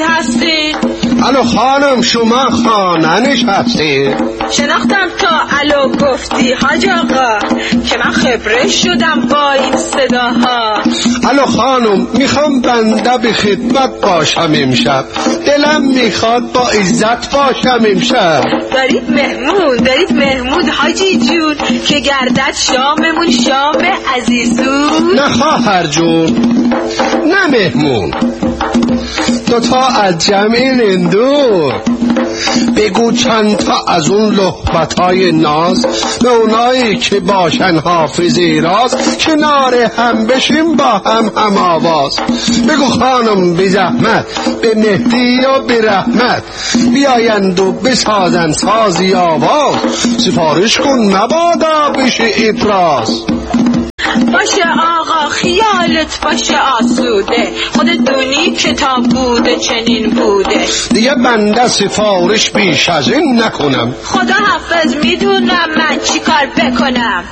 هستی؟ الو خانم شما خاننش هستی؟ شناختم تا الو گفتی حاج آقا که من خبره شدم با این صداها. الو خانم میخوام بنده به خدمت باشم امشب، دلم میخواد با عزت باشم امشب. دارید مهمون حاجی جون که گردد شاممون شام عزیزون. نه خواهر جون نه مهمون، دوتا از جمع نندور. بگو چند تا از اون لحبتهای ناز به اونایی که باشن حافظه راز، کنار هم بشیم با هم آواز. بگو خانم بی زحمت به مهدی و به رحمت بیایند و بسازن سازی آواز. سفارش کن مبادا بشه ابراز. باشه آقا خیالت باشه آسوده، خود دونی کتاب بوده چنین بوده. دیگه بنده سفارش بیش از این نکنم. خدا حافظ میدونم من چی کار بکنم.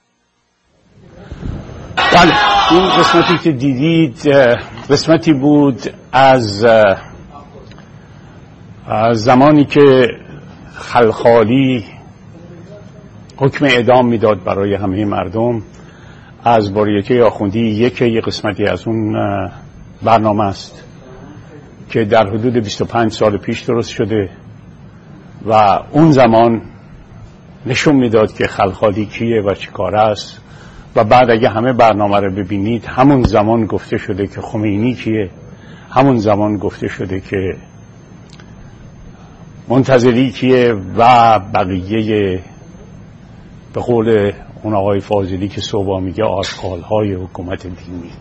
بله این قسمتی که دیدید قسمتی بود از زمانی که خلخالی حکم اعدام میداد برای همه مردم. از باریکه آخوندی یه قسمتی از اون برنامه است که در حدود 25 سال پیش درست شده و اون زمان نشون میداد که خلخالی کیه و چی کار است. و بعد اگه همه برنامه رو ببینید همون زمان گفته شده که خمینی کیه، همون زمان گفته شده که منتظری کیه و بقیه به قول اون آقای فاضلی که صبح میگه آشغال‌های حکومت دینی.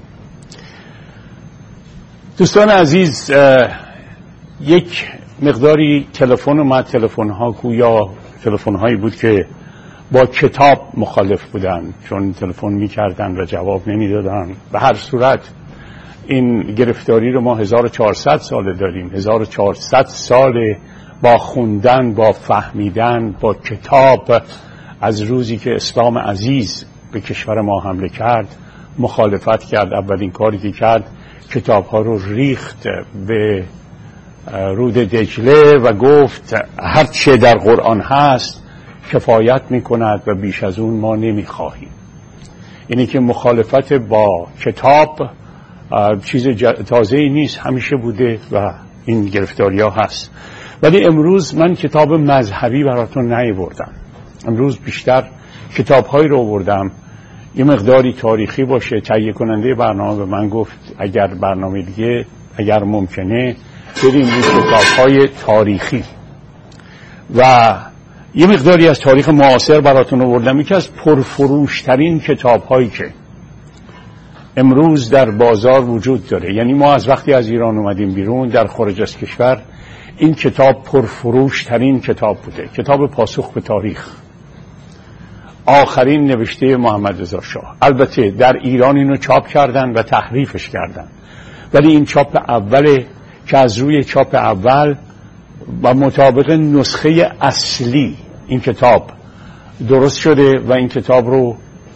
دوستان عزیز یک مقداری تلفن اومد، تلفن‌ها گویا تلفن‌هایی بود که با کتاب مخالف بودن، چون تلفن می‌کردن و جواب نمیدادن. به هر صورت این گرفتاری رو ما 1400 ساله داریم، 1400 ساله با خوندن، با فهمیدن، با کتاب. از روزی که اسلام عزیز به کشور ما حمله کرد مخالفت کرد. اولین کاری که کرد کتاب‌ها رو ریخت به رود دجله و گفت هر چه در قرآن هست کفایت می‌کند و بیش از اون ما نمی‌خواهیم. اینی که مخالفت با کتاب چیز تازه‌ای نیست، همیشه بوده و این گرفتاری‌ها هست. ولی امروز من کتاب مذهبی براتون نیاوردم. امروز بیشتر کتاب‌هایی رو آوردم یه مقداری تاریخی باشه. تهیه کننده برنامه به من گفت اگر برنامه دیگه اگر ممکنه بریم روی کتاب‌های تاریخی و یه مقداری از تاریخ معاصر براتون آوردم. یکی از پرفروش‌ترین کتاب‌هایی که امروز در بازار وجود داره، یعنی ما از وقتی از ایران اومدیم بیرون در خارج از کشور این کتاب پرفروش‌ترین کتاب بوده. کتاب پاسخ به تاریخ، آخرین نوشته محمد رضا شاه. البته در ایران اینو چاپ کردن و تحریفش کردن، ولی این چاپ اوله که از روی چاپ اول و مطابق نسخه اصلی این کتاب درست شده و این کتاب رو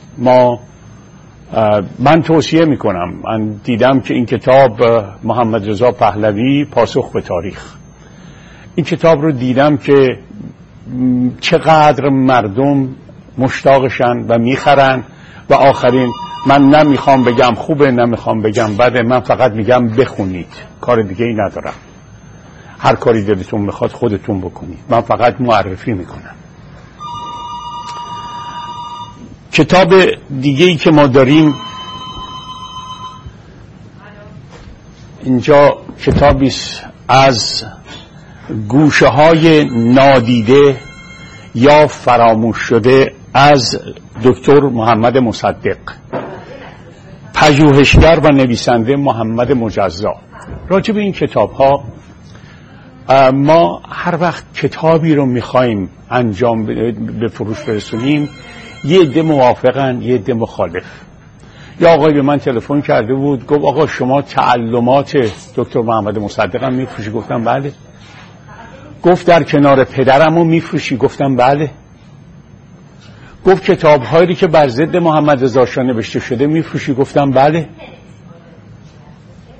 من توصیه میکنم. من دیدم که این کتاب محمد رضا پهلوی پاسخ به تاریخ، این کتاب رو دیدم که چقدر مردم مشتاقشن و میخرن و آخرین من نمیخوام بگم خوبه نمیخوام بگم بده، من فقط میگم بخونید، کار دیگه ای ندارم. هر کاری دلتون میخواد خودتون بکنید، من فقط معرفی میکنم. کتاب دیگه ای که ما داریم اینجا کتابی از گوشه های نادیده یا فراموش شده از دکتر محمد مصدق، پژوهشگر و نویسنده محمد مجزا. راجع به این کتاب ها ما هر وقت کتابی رو میخوایم انجام به فروش برسونیم یه عده موافقن یه عده مخالف. یا آقای به من تلفن کرده بود گفت آقا شما تعلمات دکتر محمد مصدق هم میفروشی؟ گفتم بله. گفت در کنار پدرم رو میفروشی؟ گفتم بله. گفت کتاب هایی که بر ضد محمد رضا شاه نوشته شده میفروشی؟ گفتم بله.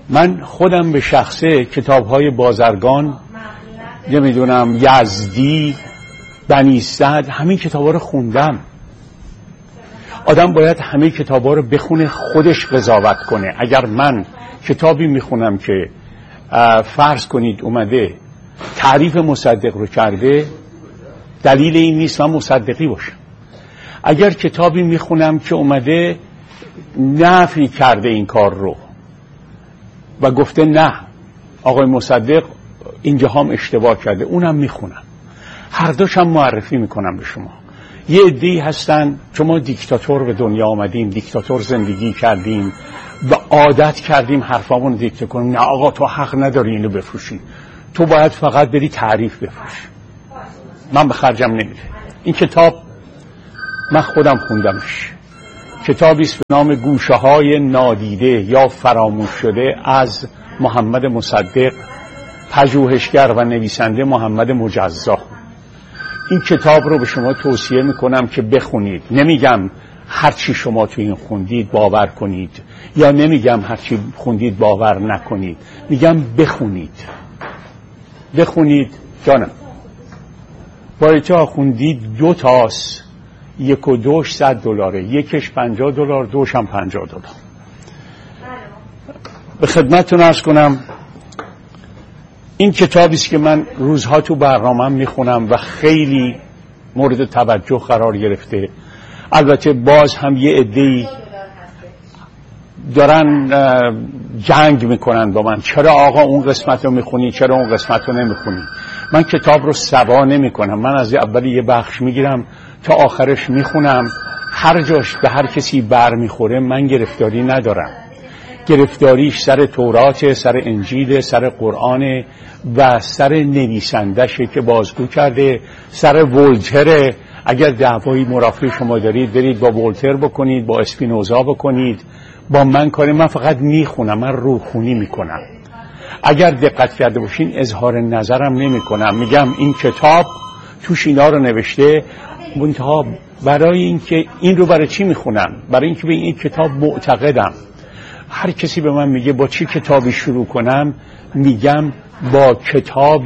من خودم به شخصه کتاب‌های بازرگان، نمیدونم یزدی، بنی سعد، همین کتاب‌ها رو خوندم. آدم باید همه کتاب‌ها رو بخونه، خودش قضاوت کنه. اگر من کتابی میخونم که فرض کنید اومده تعریف مصدق رو کرده، دلیل این نیست من مصدقی باشم. اگر کتابی میخونم که اومده نفی کرده این کار رو و گفته نه آقای مصدق اینجا هم اشتباه کرده، اونم میخونم. هر دوش هم معرفی میکنم به شما. یه عده‌ای هستن شما دیکتاتور به دنیا آمدیم، دیکتاتور زندگی کردیم و عادت کردیم حرفامون دیکته کنیم. نه آقا تو حق نداری اینو بفروشی، تو باید فقط بری تعریف بفروشی. من به خرجم نمیره. این کتاب من خودم خوندمش. کتابی است به نام گوشه های نادیده یا فراموش شده از محمد مصدق، پژوهشگر و نویسنده محمد مجزا. این کتاب رو به شما توصیه میکنم که بخونید. نمیگم هرچی شما تو این خوندید باور کنید، یا نمیگم هرچی خوندید باور نکنید، میگم بخونید. بخونید جانم. بایتا خوندید 2 تاست، 1 و 2 $100، یکش $50، دوش هم $50. به خدمتتون عرض کنم این کتابی است که من روزها تو برنامه‌ام میخونم و خیلی مورد توجه قرار گرفته. البته باز هم یه عده‌ای دارن جنگ میکنن با من، چرا آقا اون قسمت رو میخونی، چرا اون قسمت رو نمیخونی. من کتاب رو سوا نمیکنم، من از اول یه بخش میگیرم تا آخرش میخونم. هر جاش به هر کسی بر میخوره من گرفتاری ندارم. گرفتاریش سر تورات، سر انجیل، سر قرآن و سر نویسندشه که بازگو کرده، سر ولتر. اگر دعوایی مرافع شما دارید برید با ولتر بکنید، با اسپینوزا بکنید، با من کاری. من فقط میخونم، من روخونی میکنم. اگر دقت کرده باشین اظهار نظرم نمیکنم، میگم این کتاب توش اینا رو نوشته. منتها برای اینکه این رو برای چی میخونم؟ برای اینکه به این کتاب معتقدم. هر کسی به من میگه با چی کتابی شروع کنم، میگم با کتاب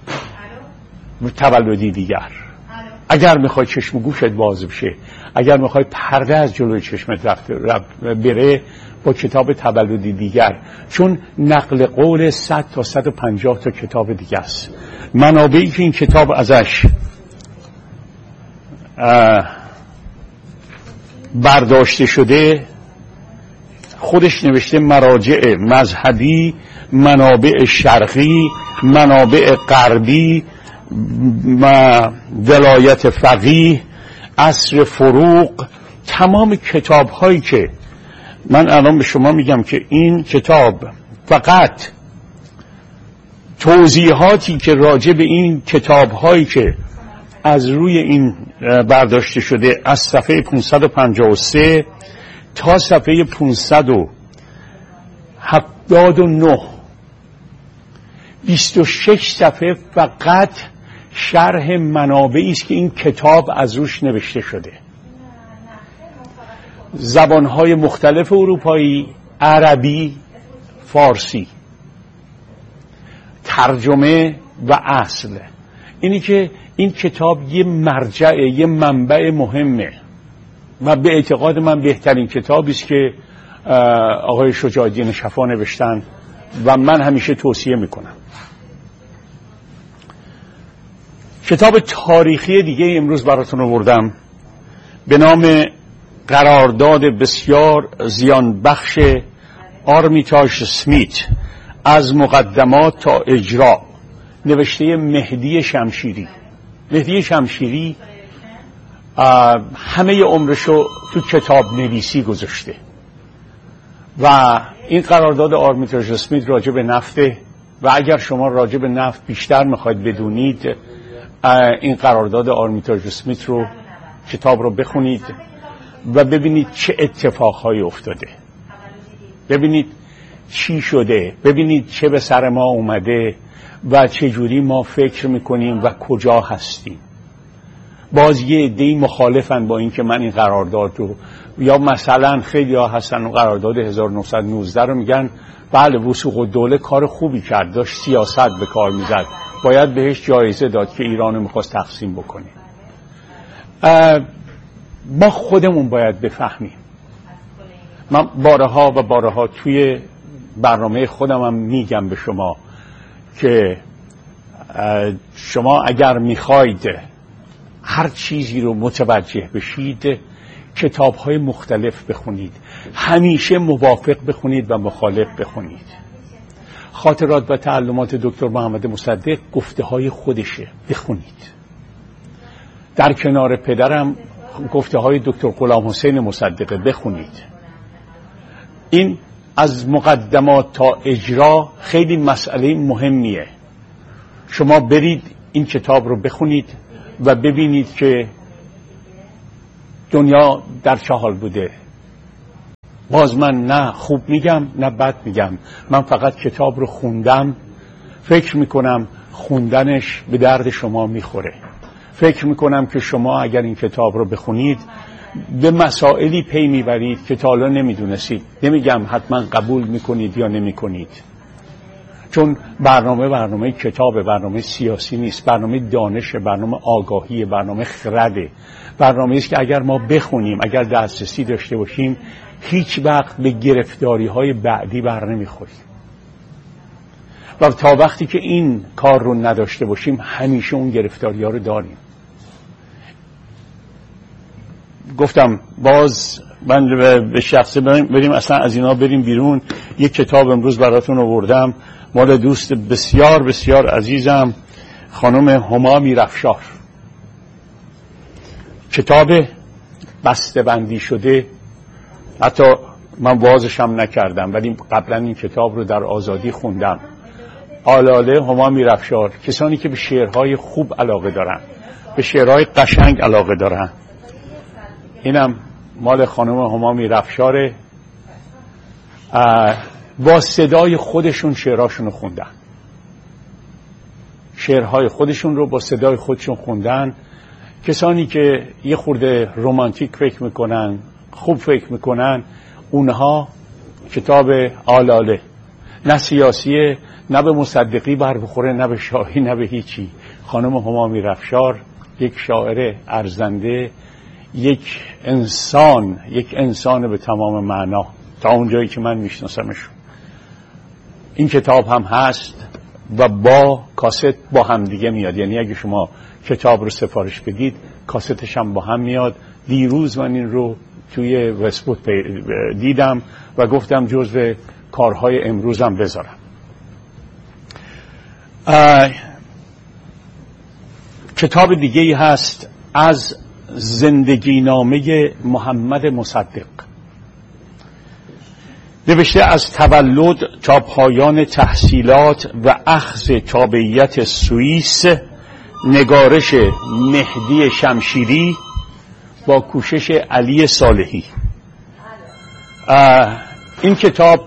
تولدی دیگر. اگر میخوای چشم و گوشت باز بشه، اگر میخوای پرده از جلوی چشمت بره، با کتاب تولدی دیگر. چون نقل قول 100 تا 150 تا کتاب دیگه است. منابعی که این کتاب ازش برداشته شده خودش نوشته مراجع مذهبی، منابع شرقی، منابع غربی، ولایت فقیه، عصر فروغ. تمام کتاب هایی که من الان به شما میگم که این کتاب فقط توضیحاتی که راجع به این کتاب هایی که از روی این برداشته شده از صفحه 553 تا صفحه 579 26 صفحه فقط شرح منابعی است که این کتاب از روش نوشته شده. زبانهای مختلف اروپایی، عربی، فارسی، ترجمه و اصل. اینی که این کتاب یه مرجع، یه منبع مهمه و به اعتقاد من بهترین کتابی است که آقای شجاع‌الدین شفا نوشتن و من همیشه توصیه میکنم. کتاب تاریخی دیگه امروز براتون آوردم به نام قرارداد بسیار زیان بخش آرمیتاژ اسمیت از مقدمات تا اجرا، نوشته مهدی شمشیری. مهدی شمشیری همه عمرشو تو کتاب نویسی گذاشته و این قرارداد آرمیتاژ اسمیت راجع به نفته و اگر شما راجع به نفت بیشتر میخواید بدونید این قرارداد آرمیتاژ اسمیت رو کتاب رو بخونید و ببینید چه اتفاقهایی افتاده، ببینید چی شده، ببینید چه به سر ما اومده و چجوری ما فکر میکنیم و کجا هستیم. باز یه عده‌ای مخالفن با این که من این قرارداد رو، یا مثلا خیلی ها هستن و قرارداد 1919 رو میگن بله وثوق الدوله کار خوبی کرد، داشت سیاست به کار میزد، باید بهش جایزه داد که ایرانو میخواست تقسیم بکنه. ما خودمون باید بفهمیم. من بارها و بارها توی برنامه خودم هم میگم به شما که شما اگر میخواید هر چیزی رو متوجه بشید کتاب‌های مختلف بخونید، همیشه موافق بخونید و مخالف بخونید. خاطرات و تعلمات دکتر محمد مصدق گفته‌های خودشه، بخونید. در کنار پدرم گفته‌های دکتر غلام حسین مصدق بخونید. این از مقدمات تا اجرا خیلی مسئله مهمیه. شما برید این کتاب رو بخونید و ببینید که دنیا در چه حال بوده. باز من نه خوب میگم نه بد میگم، من فقط کتاب رو خوندم. فکر میکنم خوندنش به درد شما میخوره. فکر میکنم که شما اگر این کتاب رو بخونید به مسائلی پی میبرید که تا حالا نمیدونستید. نمیگم حتما قبول میکنید یا نمیکنید، چون برنامه کتاب، برنامه سیاسی نیست، برنامه دانش، برنامه آگاهی، برنامه خرده، برنامه است که اگر ما بخونیم، اگر دسترسی داشته باشیم، هیچ وقت به گرفتاری های بعدی بر نمیخوریم. و تا وقتی که این کار رو نداشته باشیم همیشه اون گرفتاری ها رو داریم. گفتم باز من به شخصه بریم اصلا از اینا بریم بیرون. یک کتاب امروز براتون آوردم مال دوست بسیار بسیار عزیزم خانم هما میرافشار. کتاب بسته بندی شده، حتی من بازش هم نکردم ولی قبلا این کتاب رو در آزادی خوندم. آلاله هما میرافشار، کسانی که به شعرهای خوب علاقه دارن، به شعرهای قشنگ علاقه دارن. اینم مال خانم هما میرافشاره. با صدای خودشون شعرهاشون رو خوندن، شعرهای خودشون رو با صدای خودشون خوندن. کسانی که یه خورده رمانتیک فکر میکنن، خوب فکر میکنن، اونها کتاب آلاله نه سیاسیه، نه به مصدقی بر بخوره، نه به شاهی، نه به هیچی. خانم هما میرافشار یک شاعر ارزنده، یک انسان به تمام معنا تا اونجایی که من میشناسمشون. این کتاب هم هست و با کاست با هم دیگه میاد، یعنی اگه شما کتاب رو سفارش بدید کاستش هم با هم میاد. دیروز من این رو توی وستبوت دیدم و گفتم جزو کارهای امروزم بذارم. کتاب دیگه‌ای هست از زندگی نامه محمد مصدق، نوشته از تولد تا پایان تحصیلات و اخذ تابعیت سوئیس، نگارش مهدی شمشیری با کوشش علی صالحی. این کتاب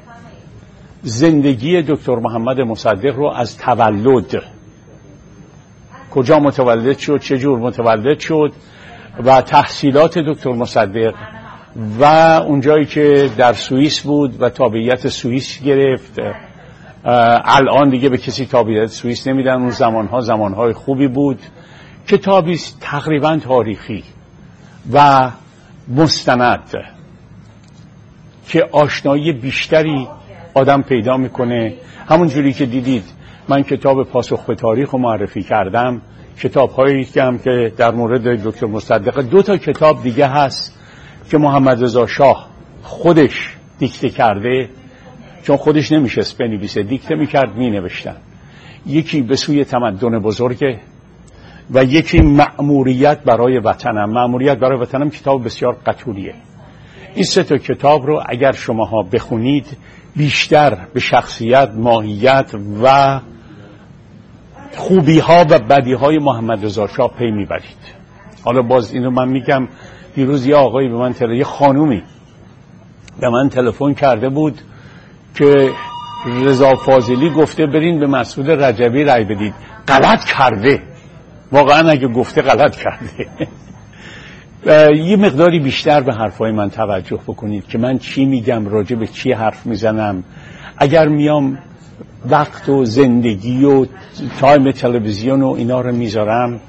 زندگی دکتر محمد مصدق رو از تولد، کجا متولد شد، چه جور متولد شد و تحصیلات دکتر مصدق و اونجایی که در سوئیس بود و تابعیت سوئیس گرفت. الان دیگه به کسی تابعیت سوئیس نمیدن، اون زمانهای خوبی بود. کتابی است تقریبا تاریخی و مستند که آشنایی بیشتری آدم پیدا میکنه. همون جوری که دیدید من کتاب پاسخ به تاریخ رو معرفی کردم، کتاب‌هایی که در مورد دکتر مصدق. 2 تا کتاب دیگه هست که محمد رضا شاه خودش دیکته کرده، چون خودش نمیشست بنویسه، دیکته میکرد مینوشتن. یکی به سوی تمدن بزرگه و یکی مأموریت برای وطنم. مأموریت برای وطنم کتاب بسیار قطوریه. این 3 تا کتاب رو اگر شماها بخونید بیشتر به شخصیت، ماهیت و خوبی ها و بدی های محمد رضا شاه پی میبرید. حالا باز اینو من میگم، دیروز یه آقایی به من یه خانومی به من تلفن کرده بود که رضا فاضلی گفته برین به مسعود رجبی رای بدید. غلط کرده، واقعا اگه گفته غلط کرده. یه مقداری بیشتر به حرفای من توجه بکنید که من چی میگم، راجع به چی حرف میزنم. اگر میام وقت و زندگی و تایم تلویزیون و اینا رو میذارم،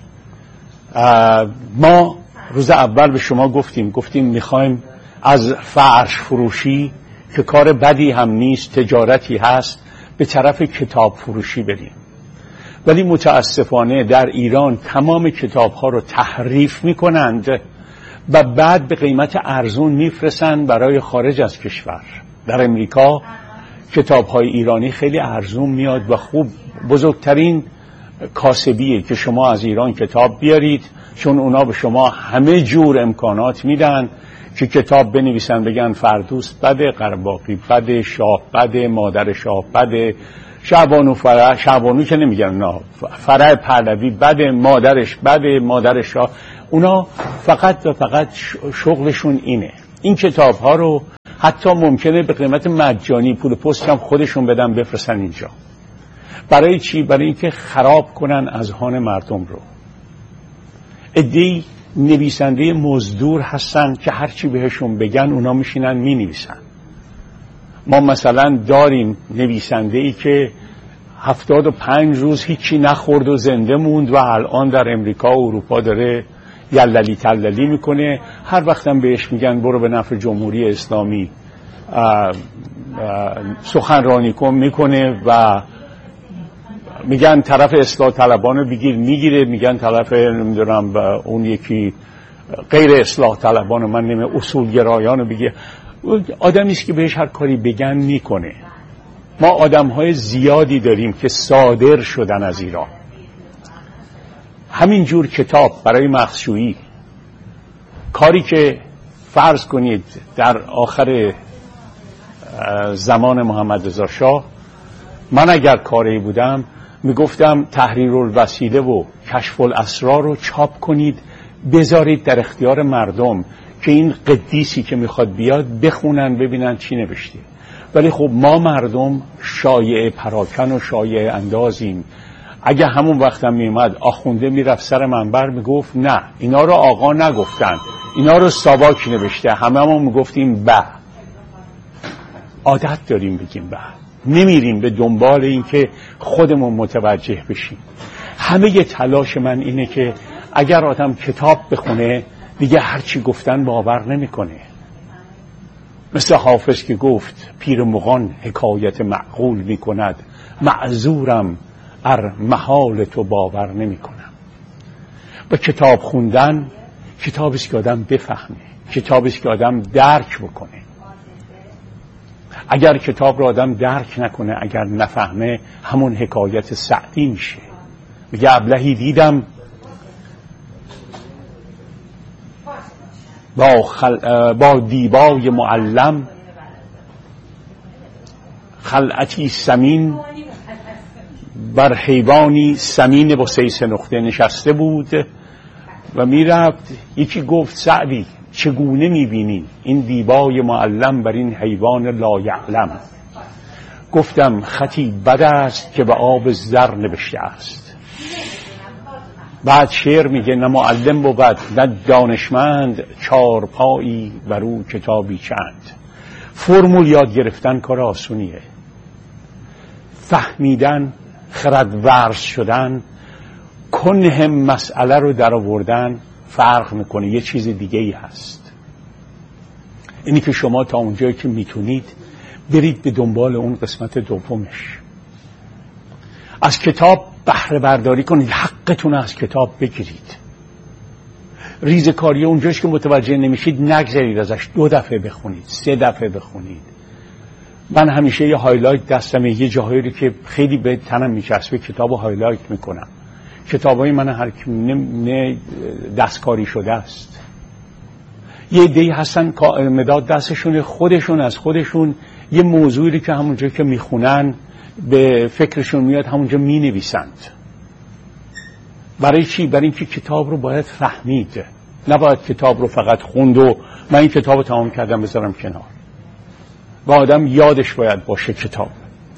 ما روز اول به شما گفتیم میخوایم از فرش فروشی که کار بدی هم نیست، تجارتی هست، به طرف کتاب فروشی بریم. ولی متاسفانه در ایران تمام کتاب ها رو تحریف میکنند و بعد به قیمت ارزون میفرستند برای خارج از کشور. در امریکا کتاب های ایرانی خیلی ارزون میاد و خوب، بزرگترین کاسبیه که شما از ایران کتاب بیارید، چون اونا به شما همه جور امکانات میدن که کتاب بنویسن، بگن فردوست بده، قرباقی بده، شاه بده، مادر شاه بده، شعبانو که نمیگن، نه فرع پهلوی بده، مادرش بده، مادر شاه. اونا فقط و فقط شغلشون اینه. این کتاب ها رو حتی ممکنه به قیمت مجانی، پول پست هم خودشون بدن بفرستن اینجا. برای چی؟ برای اینکه خراب کنن اذهان مردم رو. عده‌ای نویسنده مزدور هستن که هرچی بهشون بگن اونا میشینن مینویسن. ما مثلا داریم نویسنده‌ای که 75 روز هیچی نخورد و زنده موند و الان در امریکا و اروپا داره یللی تللی میکنه. هر وقتم بهش میگن برو به نفع جمهوری اسلامی سخنرانی کن، میکنه و میگن طرف اصلاح طلبانو بگیر، میگیره، میگن طرف نمیدونم اون یکی غیر اصلاح طلبانو، من نمیدونم اصولگرایانو بگیر. آدمی است که بهش هر کاری بگن میکنه. ما آدم‌های زیادی داریم که صادر شدن از ایران. همین جور کتاب برای مخشویی، کاری که فرض کنید در آخر زمان محمد رضا شاه، من اگر کاری بودم میگفتم تحریرالوسیله و کشف الاسرار رو چاپ کنید، بذارید در اختیار مردم که این قدیسی که میخواد بیاد بخونن ببینن چی نوشته. ولی خب ما مردم شایعه پراکن و شایعه اندازیم. اگه همون وقتم میومد آخونده میرفت سر منبر میگفت نه اینا رو آقا نگفتن، اینا رو ساواک نوشته، هممون میگفتیم به. عادت داریم بگیم به، نمیریم به دنبال این که خودمون متوجه بشیم. همه تلاش من اینه که اگر آدم کتاب بخونه دیگه هرچی گفتن باور نمیکنه. مثل حافظ که گفت پیر مغان حکایت معقول میکند، معذورم ار محال تو باور نمیکنم. با کتاب خوندن، کتابی است که آدم بفهمه، کتابی است که آدم درک بکنه. اگر کتاب رو آدم درک نکنه، اگر نفهمه، همون حکایت سعدی میشه. میگه ابلهی دیدم با دیبای معلم، خلعتی سمین بر حیوانی سمین با 3 نقطه نشسته بود و میرفت. یکی گفت سعدی چگونه میبینی این دیبای معلم بر این حیوان لایعلم؟ گفتم خطی بد است که به آب زر نوشته است. بعد شعر میگه نه معلم بود نه دانشمند، 4 پایی بر او کتابی چند. فرمول یاد گرفتن کار آسونیه، فهمیدن، خرد ورز شدن، کنه مسئله رو در آوردن فرق میکنه. یه چیز دیگه ای هست، اینی که شما تا اونجایی که میتونید برید به دنبال اون قسمت دومش. از کتاب بهره برداری کنید، حقتون از کتاب بگیرید. ریزکاری اونجاش که متوجه نمیشید نگذارید ازش، 2 دفعه بخونید، 3 دفعه بخونید. من همیشه یه هایلایت دستمه، یه جاهایی رو که خیلی به تنم میچسبه کتابو هایلایت میکنم. کتابای من هر نه دستکاری شده است. یه عده‌ای هستن مداد دستشون، خودشون از خودشون یه موضوعی رو که همونجا که میخونن به فکرشون میاد همونجا مینویسند. برای چی؟ برای اینکه کتاب رو باید فهمید، نباید کتاب رو فقط خوند و من این کتاب رو تمام کردم بذارم کنار. و آدم یادش باید باشه کتاب.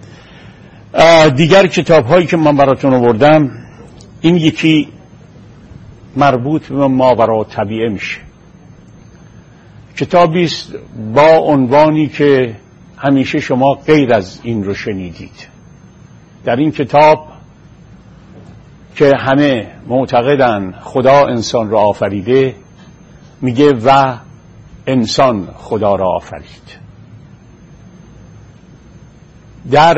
دیگر کتاب هایی که من براتون آوردم، این یکی مربوط به ماوراء طبیعه میشه. کتابی است با عنوانی که همیشه شما غیر از این رو شنیدید. در این کتاب که همه معتقدن خدا انسان را آفریده، میگه و انسان خدا را آفرید. در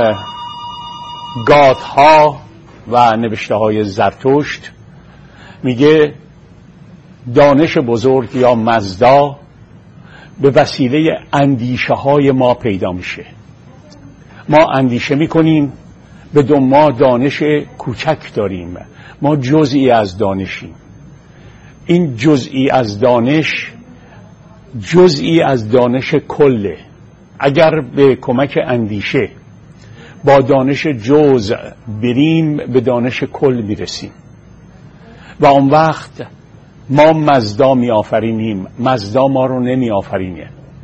گاتها و نوشته های زرتشت میگه دانش بزرگ یا مزدا به وسیله اندیشه های ما پیدا میشه. ما اندیشه میکنیم، بدون ما دانش کوچک داریم، ما جزئی از دانشیم. این جزئی از دانش جزئی از دانش کله. اگر به کمک اندیشه با دانش جزء بریم به دانش کل میرسیم و اون وقت ما مزدا می آفرینیم، مزدا ما رو نمی آفرینه.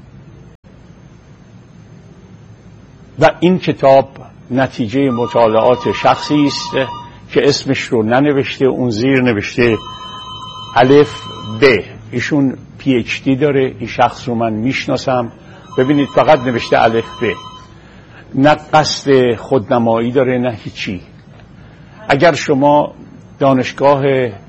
و این کتاب نتیجه مطالعات شخصی است که اسمش رو ننوشته، اون زیر نوشته الف ب. ایشون PhD داره، این شخص رو من میشناسم. ببینید فقط نوشته الف ب، نه قصد خودنمایی داره نه هیچی. اگر شما دانشگاه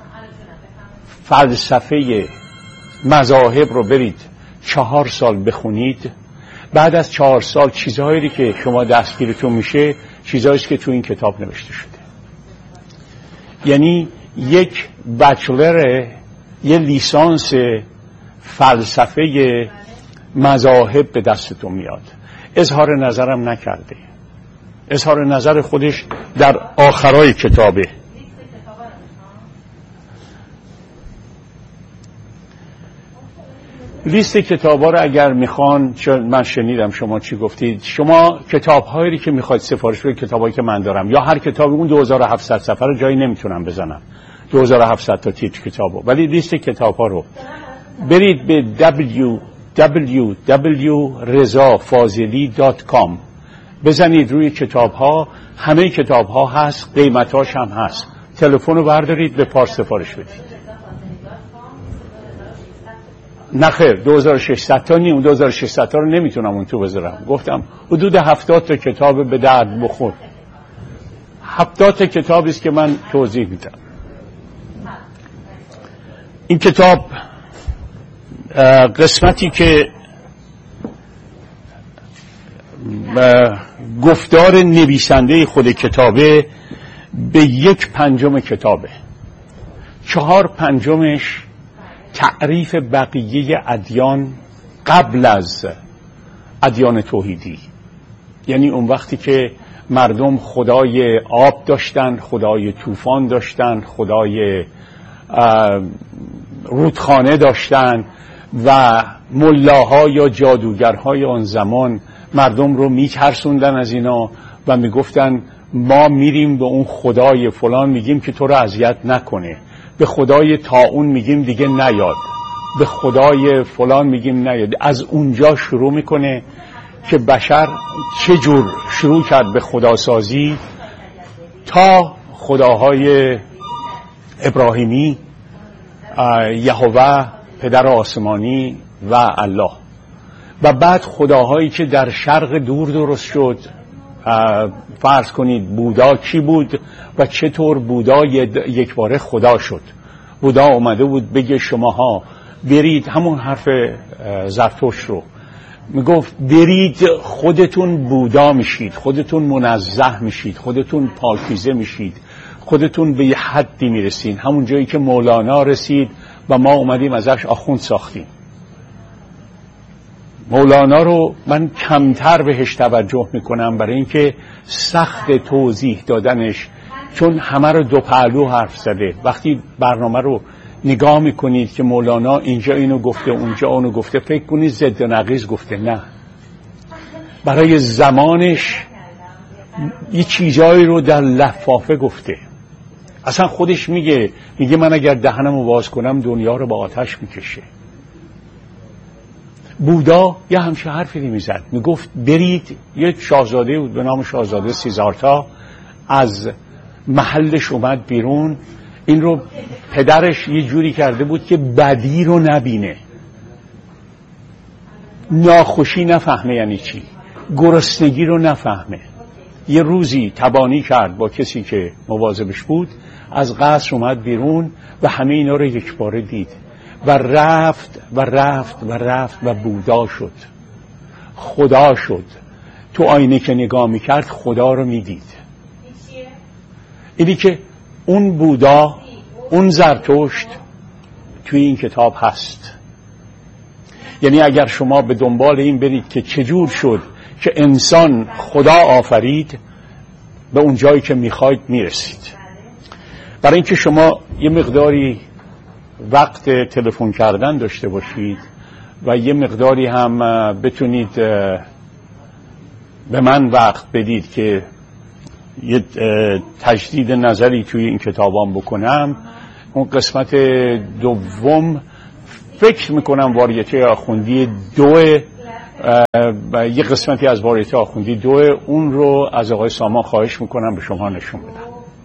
فلسفه مذاهب رو برید 4 سال بخونید، بعد از 4 سال چیزهایی که شما دستگیرتون میشه چیزهایی که تو این کتاب نوشته شده. یعنی یک بچلر، یه لیسانس فلسفه مذاهب به دستتون میاد. اظهار نظرم نکرده، اظهار نظر خودش در آخرای کتابه. لیست کتابا رو اگر میخوان، چون من شنیدم شما چی گفتید، شما کتاب‌هایی که میخواید سفارش بدید، کتابایی که من دارم، یا هر کتابی، اون 2700 صفحه رو جایی نمیتونم بزنم، 2700 تا تیتر کتابو، ولی لیست کتاب‌ها رو برید به www.rezafazeli.com بزنید روی کتاب‌ها، همه کتاب‌ها هست، قیمتاش هم هست. تلفن رو بردارید به پارس سفارش بدید. نخیر 2600 تا نیم، 2600 تا رو نمیتونم اون تو بذارم. گفتم حدود 70 تا کتاب به درد بخور. 70 تا کتابی است که من توضیح میدم. این کتاب قسمتی که گفتار نویسنده خود کتابه به 1/5 کتابه، 4/5 تعریف بقیه ادیان قبل از ادیان توحیدی. یعنی اون وقتی که مردم خدای آب داشتن، خدای طوفان داشتن، خدای رودخانه داشتن و ملاها یا جادوگرهای آن زمان مردم رو میترسوندن از اینا و میگفتن ما میریم به اون خدای فلان میگیم که تو رو اذیت نکنه، به خدای طاعون میگیم دیگه نیاد، به خدای فلان میگیم نیاد. از اونجا شروع میکنه که بشر چجور شروع کرد به خداسازی تا خداهای ابراهیمی، یهوه پدر آسمانی و الله، و بعد خداهایی که در شرق دور درست شد. فرض کنید بودا کی بود و چطور بودا یک باره خدا شد. بودا اومده بود بگه شماها برید، همون حرف زرتشت رو میگفت، برید خودتون بودا میشید، خودتون منزه میشید، خودتون پاکیزه میشید، خودتون به یه حدی میرسید، همون جایی که مولانا رسید و ما اومدیم ازش آخوند ساختیم. مولانا رو من کمتر بهش توجه میکنم برای اینکه سخت توضیح دادنش، چون همه رو دو پهلو حرف زده. وقتی برنامه رو نگاه میکنید که مولانا اینجا اینو گفته اونجا اونو گفته، فکر کنید ضد و نقیض گفته. نه، برای زمانش یه چیزایی رو در لفافه گفته. اصلا خودش میگه من اگر دهنمو باز کنم دنیا رو با آتش میکشه. بودا یه همچه حرفی میزد، میگفت برید. یه شاهزاده بود به نام شاهزاده سیزارتا از محلش اومد بیرون. این رو پدرش یه جوری کرده بود که بدی رو نبینه، ناخوشی نفهمه یعنی چی. گرسنگی رو نفهمه. یه روزی تبانی کرد با کسی که مواظبش بود، از قصر اومد بیرون و همه اینا رو یک باره دید و رفت و رفت و رفت و بودا شد، خدا شد. تو آینه که نگاه میکرد خدا رو میدید. اینی که اون بودا، اون زرتشت توی این کتاب هست. یعنی اگر شما به دنبال این برید که چجور شد که انسان خدا آفرید، به اون جایی که میخواید میرسید. برای اینکه شما یه مقداری وقت تلفن کردن داشته باشید و یه مقداری هم بتونید به من وقت بدید که یه تجدید نظری توی این کتابام بکنم، اون قسمت دوم فکر میکنم واریته آخوندی 2، یه قسمتی از واریته آخوندی 2، اون رو از آقای سامان خواهش میکنم به شما نشون بدم.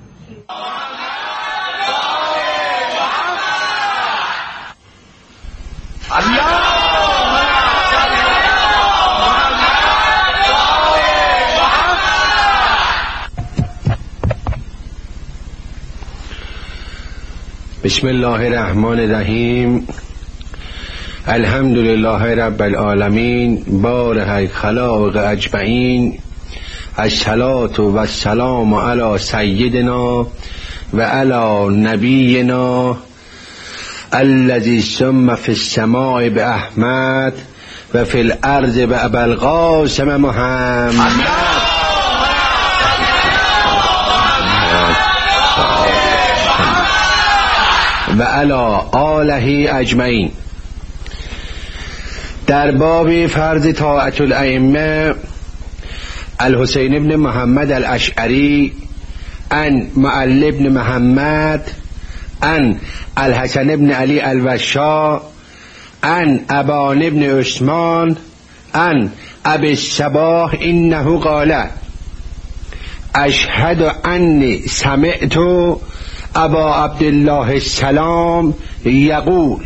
بسم الله الرحمن الرحیم. الحمد لله رب العالمین، بارئ الخلائق اجمعین. الصلاة و السلام علی سیدنا و علی نبینا الذی سم فی السماء باحمد و فی الارض بابوالقاسم محمد و علی آله اجمعین. در باب فرض طاعت الائمه، الحسین ابن محمد الاشعری ان معل ابن محمد ان الحسن ابن علی الوشا ان ابان ابن عثمان ان ابی الصباح انه قال اشهد انی سمعت ابا عبدالله السلام یقول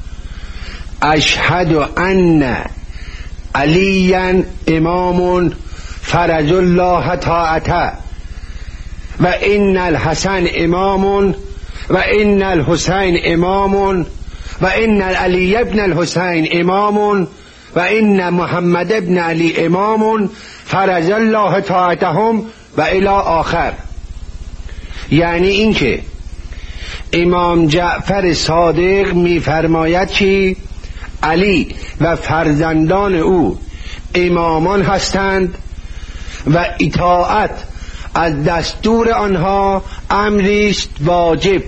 اشهد ان علیا امام فرض الله طاعته و ان الحسن امام و ان الحسین امام و ان علی ابن الحسین امام و ان محمد ابن علی امام فرض الله طاعتهم و الی آخر. یعنی اینکه امام جعفر صادق میفرماید که علی و فرزندان او امامان هستند و اطاعت از دستور آنها امری است واجب.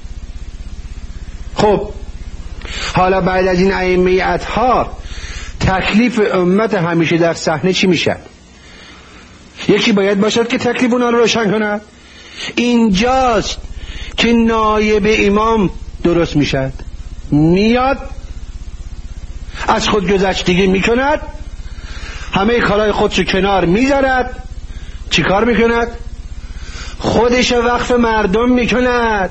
خب حالا بعد از این ائمه اطهار تکلیف امت همیشه در صحنه چی میشه؟ یکی باید باشد که تکلیف اونا رو روشن کند. اینجاست که نایب امام درست میشد، میاد از خود گذشتگی میکند، همه کارهای خودشو کنار میذارد، چی کار میکند؟ خودش وقف مردم میکند،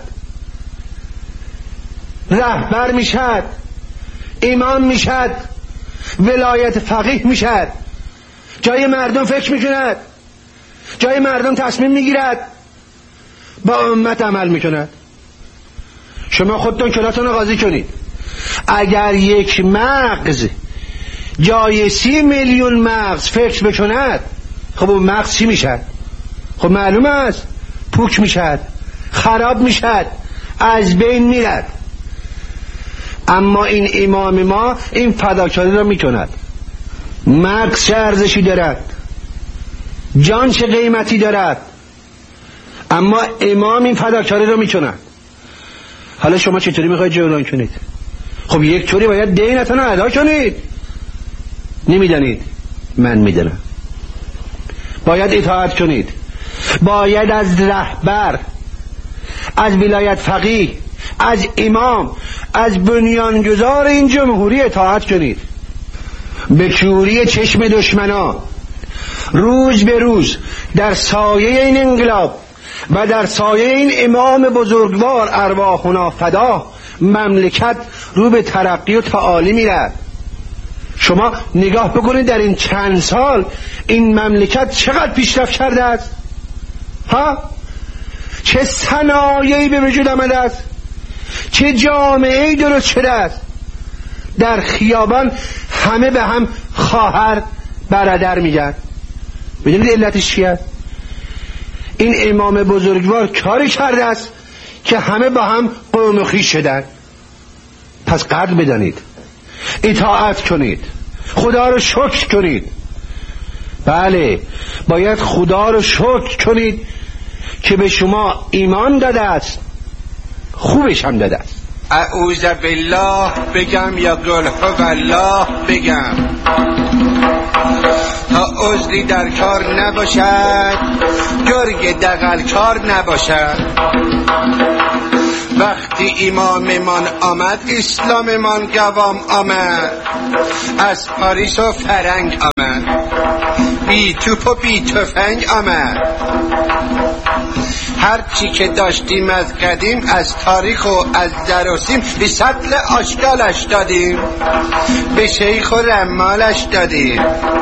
رهبر میشد، امام میشد، ولایت فقیه میشد، جای مردم فکر میکند، جای مردم تصمیم میگیرد، با امت عمل میکند. شما خودتون کلاتون رو قاضی کنید، اگر یک مغز جای 30 میلیون مغز فکر بکند، خب اون مغز چی میشد؟ خب معلوم است پوک میشد، خراب میشد، از بین میرد. اما این امام ما این فداکاری را میکند. مغز چه ارزشی دارد، جان چه قیمتی دارد، اما امام این فداکاری را میکند. حالا شما چطوری میخواید جبران کنید؟ خب یک طوری باید دینتون رو ادا کنید. نمیدانید، من میدانم. باید اطاعت کنید، باید از رهبر، از ولایت فقیه، از امام، از بنیانگذار این جمهوری اطاعت کنید. به کوری چشم دشمنا روز به روز در سایه این انقلاب و در سایه این امام بزرگوار ارواحنا فدا مملکت رو به ترقی و تعالی میرد. شما نگاه بکنید در این چند سال این مملکت چقدر پیشرفت کرده است، ها؟ چه صنایعی به وجود آمده است، چه جامعه‌ای درست شده است. در خیابان همه به هم خواهر برادر میگن. میدونید علتش چیه؟ این امام بزرگوار کاری کرده است که همه با هم قوم و خویش شدن. پس قدر بدانید، اطاعت کنید، خدا رو شکر کنید. بله، باید خدا رو شکر کنید که به شما ایمان داده است، خوبش هم داده است. اعوذ بالله بگم یا قل هو الله بگم تا عذری در کار نباشد، گرگ دغل کار نباشد. وقتی اماممان آمد اسلاممان قوام آمد، از پاریس و فرنگ آمد، بی توپ و بی تفنگ آمد. هرچی که داشتیم از قدیم، از تاریخ و از دراسیم، به سطل آشکالش دادیم، به شیخ و رمالش دادیم.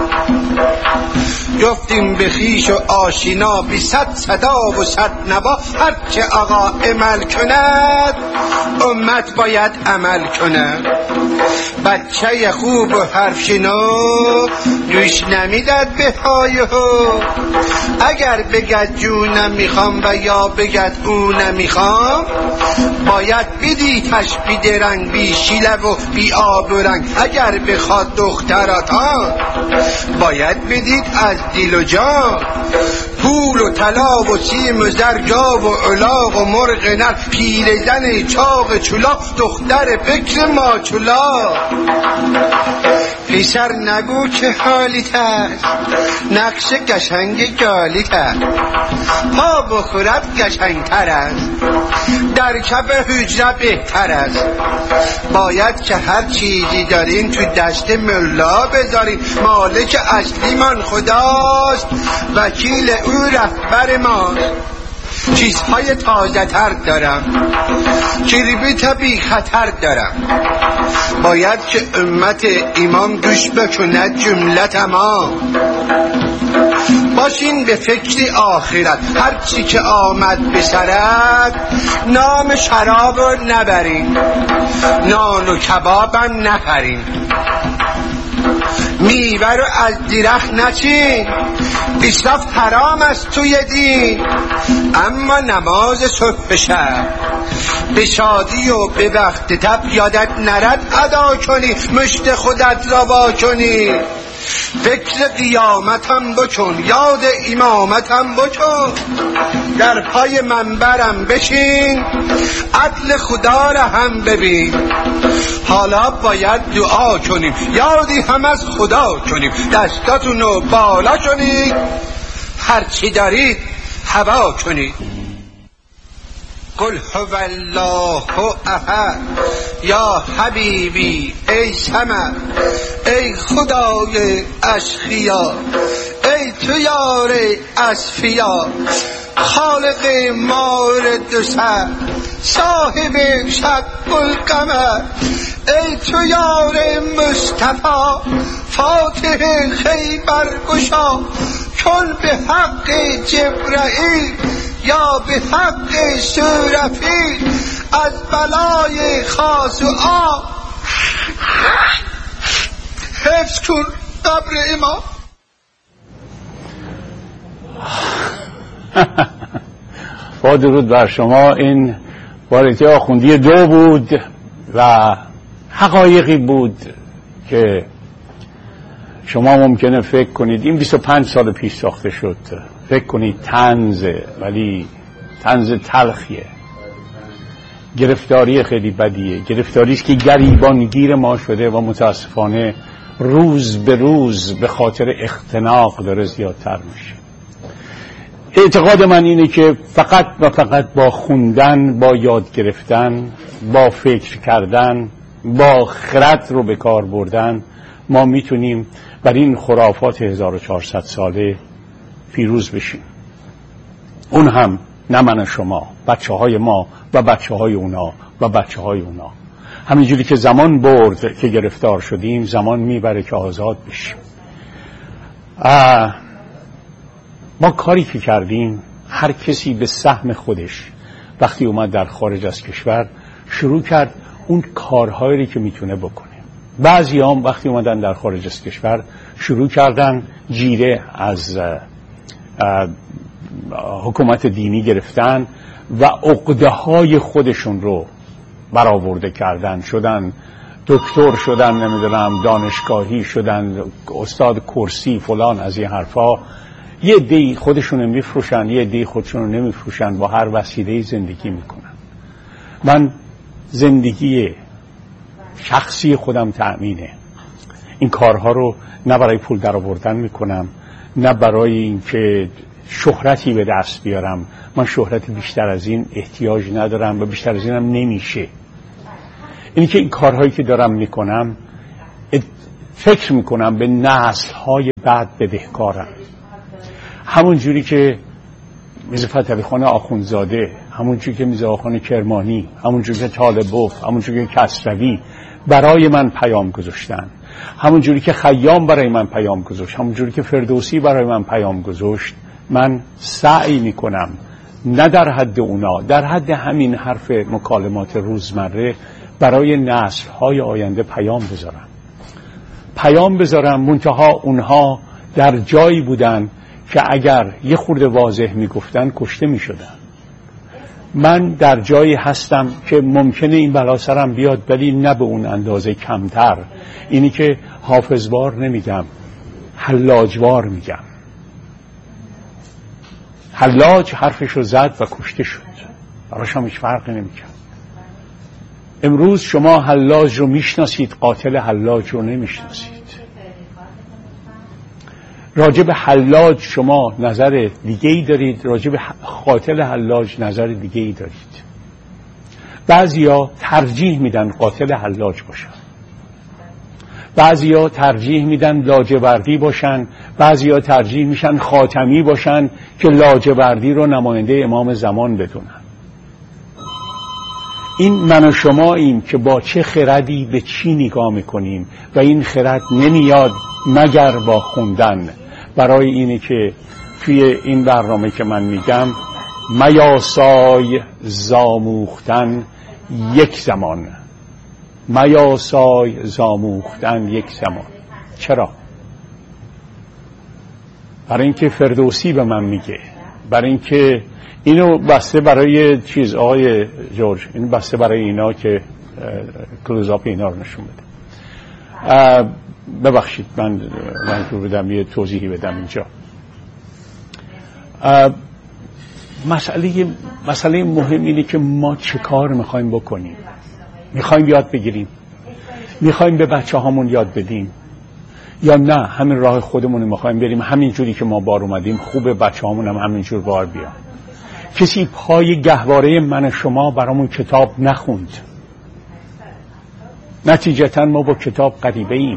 گفتیم به خویش و آشینا، بی صد صدا و صد نوا، هرچه آقا عمل کند امت باید عمل کند. بچه خوب و حرف شنو گوش نمیداد به های هو. اگر بگد جو نمیخوام و یا بگد او نمیخوام، باید بدیتش بی درنگ، بی شیله و بی آب و رنگ. اگر بخواد دختراتان، باید بدید از دل و جان. پول و طلا و سیم و زرگا و علاق و مرغ نر، پیرزن چاق چولا، دختر بکر ماچولا. پسر نگو که حالیت است، نقش قشنگ گالیت است. پا بخورد قشنگتر است، در کف حجره بهتر است. باید که هر چیزی دارین تو دست ملا بذارین. مالک اصلی من خداست، وکیل او رهبر ماست. چیزهای تازه تر دارم، کربیت بی خطر دارم. باید که امت امام گوش بکند جمله تمام. باشین به فکر آخرت، هرچی که آمد به سرت. نام شراب رو نبرین، نان و کبابم نخرین. میوه رو از درخت نچین، اسراف حرام است توی دین. اما نماز صبح شب به شادی و به وقت تب، یادت نرد ادا کنی، مشت خودت را وا کنی. فکر قیامتم بکن، یاد امامتم بکن. در پای منبرم بشین، عدل خدا را هم ببین. حالا باید دعا کنیم، یادی هم از خدا کنیم. دستاتونو بالا کنید، هرچی دارید هوا کنید. قل هو الله احد یا حبیبی ای صمد. ای خدای اشقیا، ای تو یار اصفیا، خالق مورد و سر، صاحب شب القمر. ای تو یار مصطفی، فاتح خیبر گشا. کن به حق جبرائیل یا به حق سرافیل، از بلای خاص و عام حفظ کن قبر امام. با درود بر شما. این واردی آخوندی 2 بود و حقایقی بود که شما ممکنه فکر کنید این 25 سال پیش ساخته شد، فکر کنید طنزه، ولی طنز تلخیه. گرفتاری خیلی بدیه، گرفتاری است که گریبانگیر ما شده و متاسفانه روز به روز به خاطر اختناق داره زیادتر میشه. اعتقاد من اینه که فقط و فقط با خوندن، با یاد گرفتن، با فکر کردن، با خرد رو به کار بردن، ما میتونیم بر این خرافات 1400 ساله پیروز بشیم. اون هم نه من شما، بچه های ما و بچه های اونا و بچه های اونا. همینجوری که زمان برد که گرفتار شدیم، زمان میبره که آزاد بشیم. ما کاری که کردیم، هر کسی به سهم خودش وقتی اومد در خارج از کشور شروع کرد اون کارهایی که میتونه بکنه. بعضی هم وقتی اومدن در خارج از کشور شروع کردن جیره از حکومت دینی گرفتن و عقده های خودشون رو برآورده کردن، شدن دکتر، شدن نمیدونم دانشگاهی، شدن استاد کرسی فلان، از این حرفا. یه عده خودشون میفروشن، یه عده خودشون نمیفروشن، با هر وسیله زندگی میکنن. من زندگی شخصی خودم تأمینه. این کارها رو نه برای پول در آوردن میکنم، نه برای اینکه شهرتی به دست بیارم. من شهرت بیشتر از این احتیاج ندارم و بیشتر از اینم نمیشه. اینی که این کارهایی که دارم میکنم فکر میکنم به نسل‌های بعد بدهکارم. همون جوری که میرزا فتحعلی خان آخوندزاده، همون جوری که میرزا آخوند کرمانی، همون جوری که طالبوف، همون جوری که کسروی برای من پیام گذاشتن، همون جوری که خیام برای من پیام گذاشت، همون جوری که فردوسی برای من پیام گذاشت، من سعی میکنم نه در حد اونا، در حد همین حرف مکالمات روزمره برای نسل‌های آینده پیام بذارم. منتها اونها در جایی بودن که اگر یه خورده واضح میگفتن کشته میشدن. من در جایی هستم که ممکنه این بلا سرم بیاد، ولی نه به اون اندازه کمتر. اینی که حافظوار نمیگم، حلاجوار میگم. حلاج حرفشو زد و کشته شد، براش هم هیچ فرقی نمیکرد. امروز شما حلاج رو میشناسید، قاتل حلاج رو نمیشناسید. راجب حلاج شما نظر دیگه‌ای دارید، راجب قاتل حلاج نظر دیگه‌ای دارید. بعضیا ترجیح میدن قاتل حلاج باشن، بعضیا ترجیح میدن لاجوردی باشن، بعضیا ترجیح میشن خاتمی باشن که لاجوردی رو نماینده امام زمان بدونن. این من و شما ایم که با چه خردی به چی نگاه میکنیم و این خرد نمیاد مگر با خوندن. برای اینه که توی این برنامه که من میگم میاسای زاموختن یک زمان، میاسای زاموختن یک زمان. چرا؟ برای اینکه فردوسی به من میگه، برای اینکه اینو بسته برای چیز آقای جورج، این بسته برای اینا که کلوزاپ اینا رو نشون بده. ببخشید من منظور بدم یه توضیحی بدم اینجا. مسئله مهم اینه که ما چه کار میخوایم بکنیم. میخوایم یاد بگیریم، میخوایم به بچه هامون یاد بدیم، یا نه همین راه خودمون میخوایم بریم همین جوری که ما بار اومدیم خوبه بچه هامون هم همین جور بار بیان. کسی پای گهواره من شما برامون کتاب نخوند، نتیجتا ما با کتاب غریبه ایم.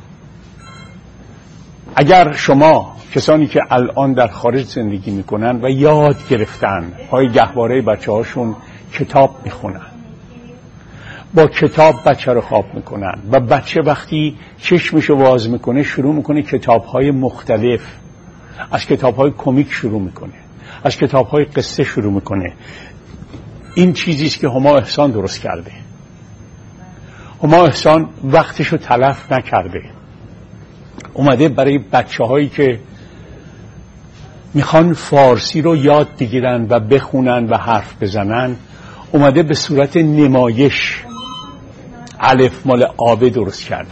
اگر شما کسانی که الان در خارج زندگی میکنن و یاد گرفتن پای گهواره بچه هاشون کتاب میخونن، با کتاب بچه رو خواب میکنن و بچه وقتی چشمشو باز میکنه شروع میکنه کتابهای مختلف، از کتابهای کمیک شروع میکنه، از کتابهای قصه شروع میکنه. این چیزیست که هما احسان درست کرده. هما احسان وقتشو تلف نکرده، اومده برای بچه هایی که میخوان فارسی رو یاد بگیرن و بخونن و حرف بزنن، اومده به صورت نمایش الف مال آب درست کرده.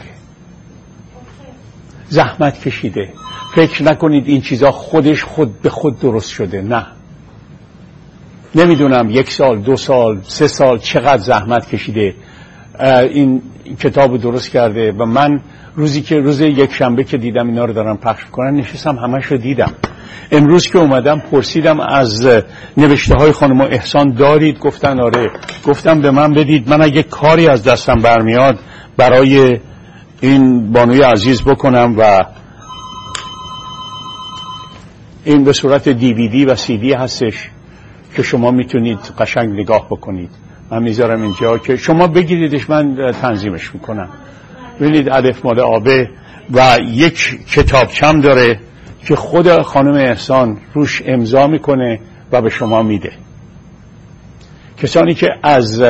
زحمت کشیده. فکر نکنید این چیزا خودش خود به خود درست شده، نه. نمیدونم 1 سال 2 سال 3 سال چقدر زحمت کشیده این کتاب درست کرده. و من روزی که روز یک شنبه که دیدم اینا رو دارن پخش میکنن نشستم همش رو دیدم. امروز که اومدم پرسیدم از نوشته های خانم احسان دارید؟ گفتن آره. گفتم به من بدید، من اگه کاری از دستم برمیاد برای این بانوی عزیز بکنم و این به صورت DVD و CD هستش که شما میتونید قشنگ نگاه بکنید من میذارم اینجا که شما بگیریدش، من تنظیمش میکنم. ببینید الف مال آبه و یک کتابچم داره که خود خانم احسان روش امضا میکنه و به شما میده. کسانی که از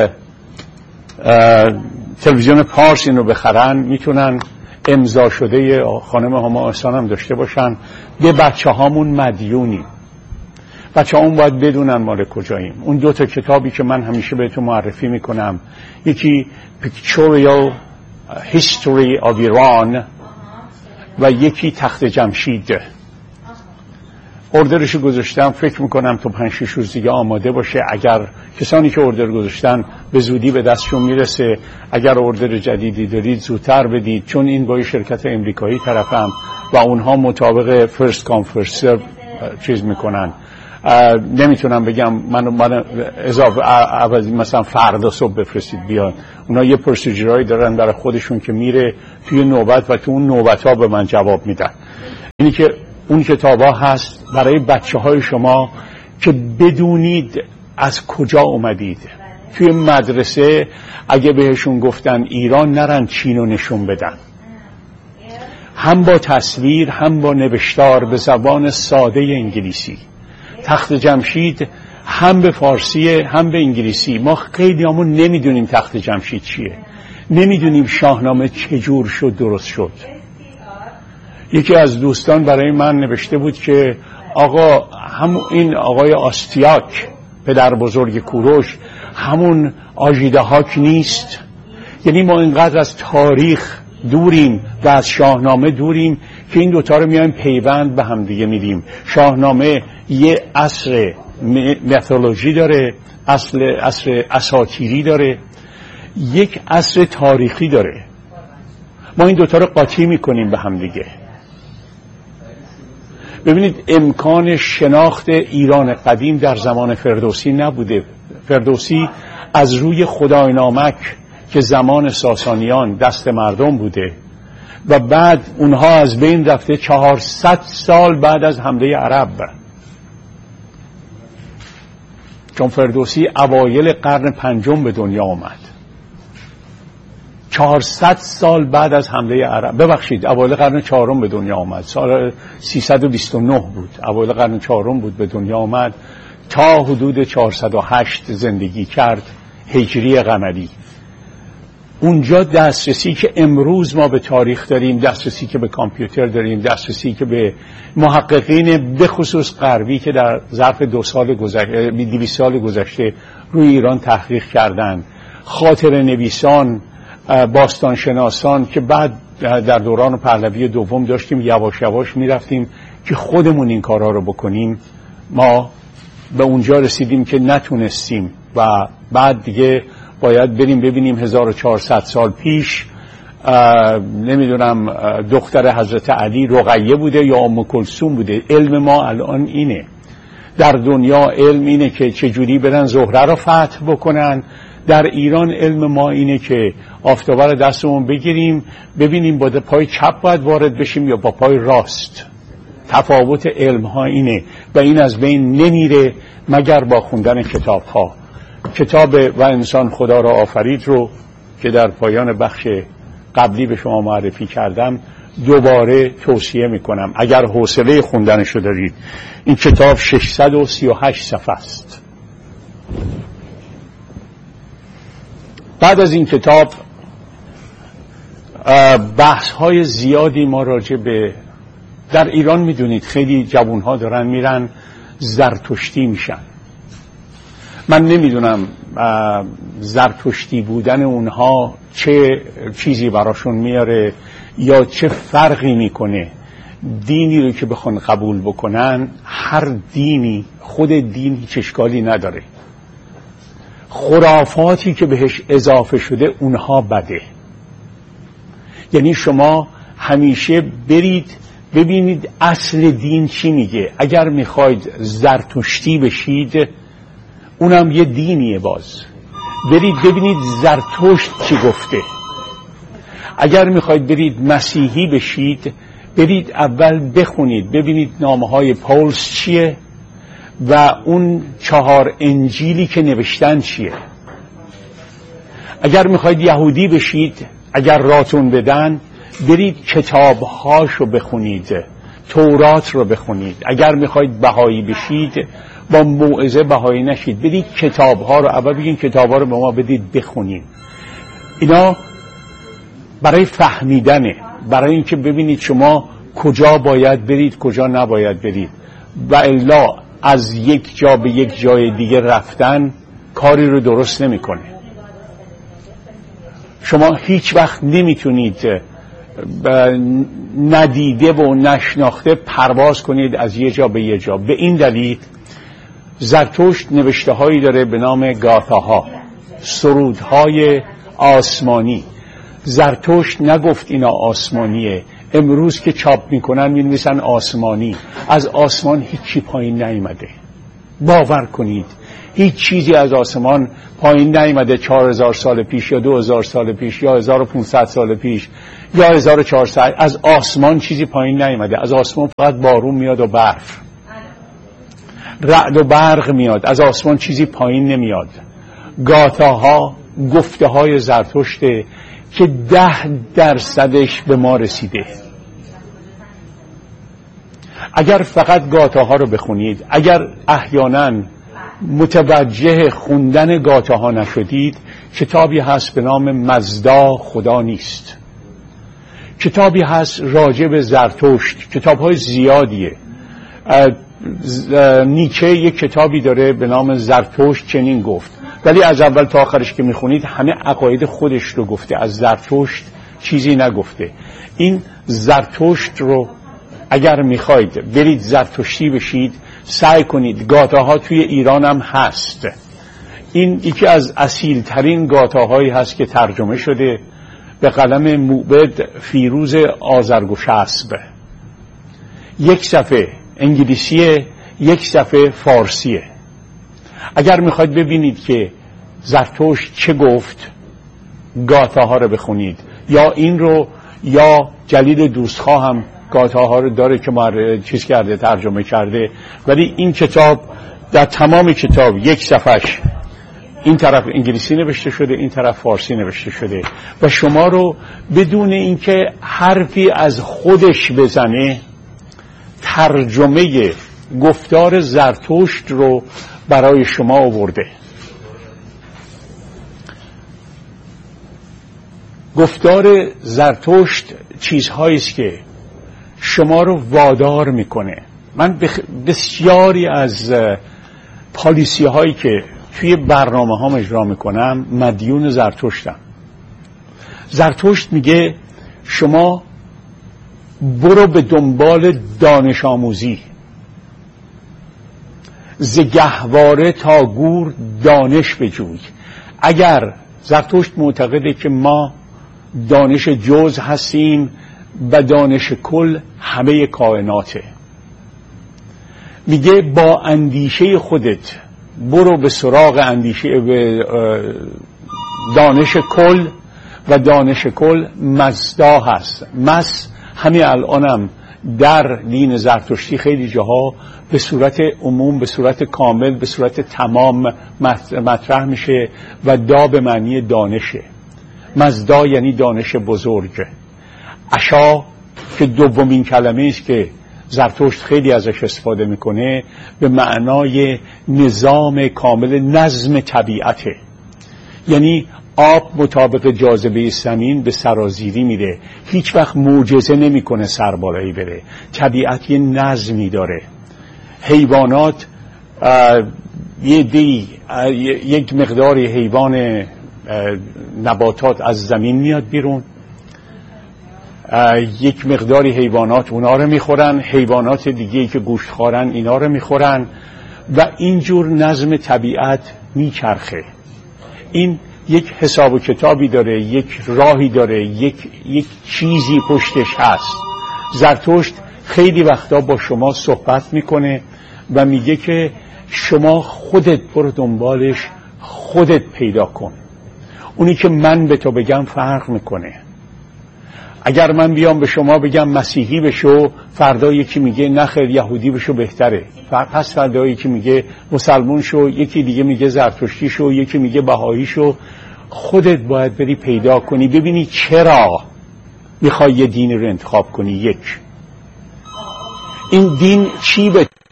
تلویزیون پارس این رو بخرن میتونن امضا شده خانم هما احسان هم داشته باشن. به بچه هامون مدیونیم، بچه هامون باید بدونن مال کجاییم. اون 2 تا کتابی که من همیشه بهتون معرفی میکنم، یکی Pictorial History of Iran و یکی تخت جمشید. اوردرشو گذاشتم، فکر میکنم تو 5-6 روز دیگه آماده باشه. اگر کسانی که اوردر گذاشتن به زودی به دستشون میرسه، اگر اوردر جدیدی دارید زودتر بدید، چون این با شرکت امریکایی طرفم و اونها مطابق فرست کام فرست سرو چیز میکنن. نمیتونم بگم من اضافه عوضی مثلا فردا صبح بفرستید بیان. اونا یه پروسیجرایی دارن برای خودشون که میره توی نوبت و تو اون نوبت ها به من جواب میدن. اینی که اون کتاب ها هست برای بچه های شما که بدونید از کجا اومدید. توی مدرسه اگه بهشون گفتن ایران، نرن چین رو نشون بدن، هم با تصویر هم با نوشتار به زبان ساده انگلیسی. تخت جمشید هم به فارسی هم به انگلیسی. ما خیلی همون نمیدونیم تخت جمشید چیه، نمیدونیم شاهنامه چجور شد درست شد. یکی از دوستان برای من نوشته بود که آقا این آقای آستیاک پدر بزرگ کوروش همون آژیدهاک نیست؟ یعنی ما اینقدر از تاریخ دوریم و از شاهنامه دوریم که این دوتا رو میایم پیوند به هم دیگه میدیم. شاهنامه یه عصر میتولوژی داره، عصر اساطیری داره، یک عصر تاریخی داره. ما این دوتا رو قاطی میکنیم به هم دیگه. ببینید امکان شناخت ایران قدیم در زمان فردوسی نبوده. فردوسی از روی خدای نامک که زمان ساسانیان دست مردم بوده و بعد اونها از بین رفته 400 سال بعد از حمله عرب، چون فردوسی اوایل قرن 5 به دنیا آمد. 400 سال بعد از حمله عرب، ببخشید اوایل قرن 4 به دنیا آمد، سال 329 بود، اوایل قرن 4 بود به دنیا آمد، تا حدود 408 زندگی کرد هجری قمری. اونجا دسترسی که امروز ما به تاریخ داریم، دسترسی که به کامپیوتر داریم، دسترسی که به محققین به خصوص غربی که در ظرف 200 سال گذشته روی ایران تحقیق کردن، خاطر نویسان، باستانشناسان که بعد در دوران پهلوی دوم داشتیم یواش یواش میرفتیم که خودمون این کارها رو بکنیم، ما به اونجا رسیدیم که نتونستیم و بعد دیگه باید بریم ببینیم 1400 سال پیش نمیدونم دختر حضرت علی رقیه بوده یا ام کلثوم بوده. علم ما الان اینه در دنیا، علم اینه که چجوری برن زهره رو فتح بکنن. در ایران علم ما اینه که آفتابه دستمون بگیریم ببینیم با پای چپ باید وارد بشیم یا با پای راست. تفاوت علم ها اینه و این از بین نمیره مگر با خوندن کتاب ها. کتاب و انسان خدا را آفرید رو که در پایان بخش قبلی به شما معرفی کردم دوباره توصیه میکنم اگر حوصله خوندنشو دارید. این کتاب 638 صفحه است. بعد از این کتاب بحث های زیادی ما راجع به در ایران میدونید خیلی جوانها دارن میرن زرتشتی میشن. من نمیدونم زرتشتی بودن اونها چه چیزی براشون میاره یا چه فرقی میکنه. دینی رو که بخوان قبول بکنن، هر دینی خود دین هیچ اشکالی نداره، خرافاتی که بهش اضافه شده اونها بده. یعنی شما همیشه برید ببینید اصل دین چی میگه. اگر میخواید زرتشتی بشید اونم یه دینیه، باز برید ببینید زرتشت چی گفته. اگر میخواید برید مسیحی بشید برید اول بخونید ببینید نامه‌های پولس چیه و اون 4 انجیلی که نوشتن چیه. اگر میخواید یهودی بشید، اگر راتون بدن، برید کتابهاشو بخونید، تورات رو بخونید. اگر میخواید بهایی بشید، با موعظه بهایی نشید، برید کتابها رو اول بگین کتابها رو به ما بدید بخونیم. اینا برای فهمیدنه، برای اینکه ببینید شما کجا باید برید کجا نباید برید. و الا از یک جا به یک جای دیگه رفتن کاری رو درست نمیکنه. شما هیچ وقت نمیتونید ندیده و نشناخته پرواز کنید از یه جا به یه جا. به این دلیل زرتشت نوشته هایی داره به نام گاتاها، سرودهای آسمانی. زرتشت نگفت اینا آسمانیه، امروز که چاپ میکنن مینویسن آسمانی. از آسمان هیچی پایین نیامده، باور کنید هیچ چیزی از آسمان پایین نیامده 4000 سال پیش یا 2000 سال پیش یا 1500 سال پیش یا 1400. از آسمان چیزی پایین نیامده. از آسمان فقط بارون میاد و برف، رعد و برق میاد. از آسمان چیزی پایین نمیاد. گاتاها گفته های زرتشته که 10% به ما رسیده. اگر فقط گاتاها رو بخونید، اگر احیانا متوجه خوندن گاتاها نشدید، کتابی هست به نام مزدا خدا نیست. کتابی هست راجع به زرتشت، کتاب‌های زیادیه. نیچه یک کتابی داره به نام زرتشت چنین گفت، ولی از اول تا آخرش که میخونید همه عقاید خودش رو گفته، از زرتشت چیزی نگفته. این زرتشت رو اگر میخواید برید زرتشتی بشید، سعی کنید. گاتاها توی ایران هم هست. این یکی از اصیل ترین گاتاهایی هست که ترجمه شده به قلم موبد فیروز آذرگوشسب. یک صفحه انگلیسیه، یک صفحه فارسیه. اگر میخواید ببینید که زرتشت چه گفت، گاتاها رو بخونید. یا این رو، یا جلیل دوستخواه هم گاتاها رو داره که چیز کرده، ترجمه کرده. ولی این کتاب در تمام کتاب یک صفحش این طرف انگلیسی نوشته شده، این طرف فارسی نوشته شده و شما رو بدون اینکه حرفی از خودش بزنه ترجمه گفتار زرتشت رو برای شما آورده. گفتار زرتشت چیزهایی است که شما رو وادار میکنه. من بسیاری از پالیسی هایی که توی برنامه هام اجرا میکنم مدیون زرتشتم. زرتشت میگه شما برو به دنبال دانش آموزی، ز گهواره تا گور دانش بجوی. اگر زرتشت معتقده که ما دانش جز هستیم و دانش کل همه کائناته، میگه با اندیشه خودت برو به سراغ اندیشه به دانش کل و دانش کل مزدا هست. همین الانم در دین زرتشتی خیلی جاها به صورت عموم، به صورت کامل، به صورت تمام مطرح میشه و دا به معنی دانشه. مزدا یعنی دانش بزرگ. عشا که دومین کلمه است که زرتشت خیلی ازش استفاده میکنه، به معنای نظام کامل، نظم طبیعته. یعنی آب مطابق جاذبه زمین به سرازیری میره، هیچ وقت معجزه نمیکنه سر بالایی بره. طبیعت یه نظمی داره. حیوانات یک مقداری حیوان نباتات از زمین میاد بیرون، یک مقداری حیوانات اونا رو میخورن، حیوانات دیگه که گوشت خورن اینا رو میخورن و اینجور نظم طبیعت میچرخه. این یک حساب و کتابی داره، یک راهی داره، یک چیزی پشتش هست. زرتشت خیلی وقتا با شما صحبت میکنه و میگه که شما خودت برو دنبالش، خودت پیدا کن. اونی که من به تو بگم فرق میکنه. اگر من بیام به شما بگم مسیحی بشو، فردا یکی میگه نخیر یهودی بشو بهتره، پس فردا یکی میگه مسلمون شو، یکی دیگه میگه زرتشتی شو، یکی میگه بهایی شو. خودت باید بری پیدا کنی، ببینی چرا میخوای یه دین رو انتخاب کنی. یک، این دین چی به